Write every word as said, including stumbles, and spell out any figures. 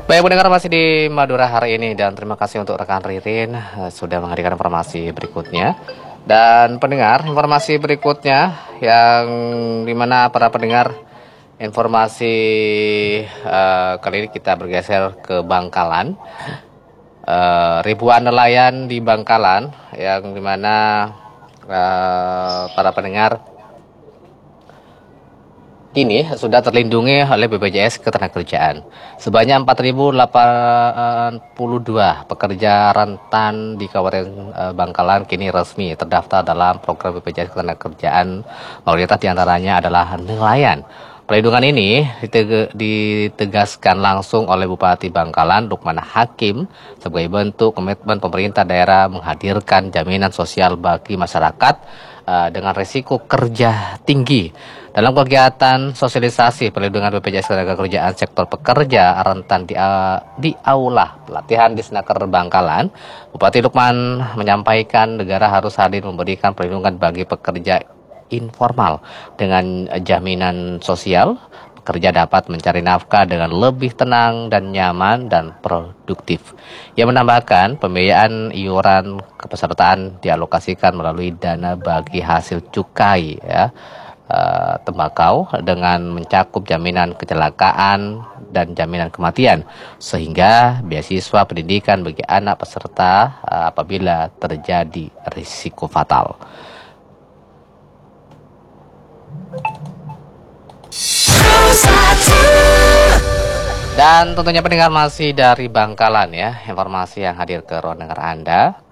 Baik pendengar, masih di Madura hari ini, dan terima kasih untuk rekan Ririn eh, sudah menghadirkan informasi berikutnya. Dan pendengar, informasi berikutnya yang dimana para pendengar, informasi eh, kali ini kita bergeser ke Bangkalan. Eh, ribuan nelayan di Bangkalan yang dimana eh, para pendengar kini sudah terlindungi oleh B P J S Ketenagakerjaan. Sebanyak empat ribu delapan puluh dua pekerja rentan di Kabupaten eh, Bangkalan kini resmi terdaftar dalam program B P J S Ketenagakerjaan. Mayoritas diantaranya adalah nelayan. Perlindungan ini ditege- ditegaskan langsung oleh Bupati Bangkalan, Lukman Hakim, sebagai bentuk komitmen pemerintah daerah menghadirkan jaminan sosial bagi masyarakat uh, dengan risiko kerja tinggi. Dalam kegiatan sosialisasi perlindungan B P J S Ketenagakerjaan sektor pekerja rentan di, uh, di Aula Pelatihan di Disnaker Bangkalan, Bupati Lukman menyampaikan negara harus hadir memberikan perlindungan bagi pekerja informal dengan jaminan sosial. Pekerja dapat mencari nafkah dengan lebih tenang dan nyaman dan produktif. Ia menambahkan pembiayaan iuran kepesertaan dialokasikan melalui dana bagi hasil cukai ya, uh, tembakau dengan mencakup jaminan kecelakaan dan jaminan kematian, sehingga beasiswa pendidikan bagi anak peserta uh, apabila terjadi risiko fatal. Dan tentunya pendengar, masih dari Bangkalan ya, informasi yang hadir ke ruang dengar Anda.